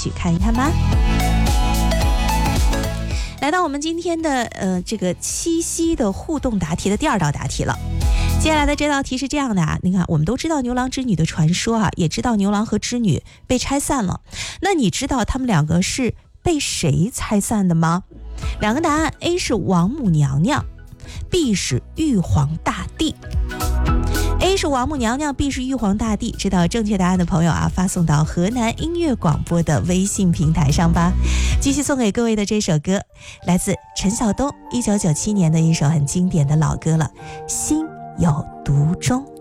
去看一看吧。来到我们今天的这个七夕的互动答题的第2道答题了。接下来的这道题是这样的啊，你看我们都知道牛郎织女的传说啊，也知道牛郎和织女被拆散了，那你知道他们两个是被谁拆散的吗？2个答案 A 是王母娘娘， B 是玉皇大帝。 A 是王母娘娘， B 是玉皇大帝。知道正确答案的朋友啊，发送到河南音乐广播的微信平台上吧。继续送给各位的这首歌，来自陈晓东1997年的一首很经典的老歌了，心有独钟。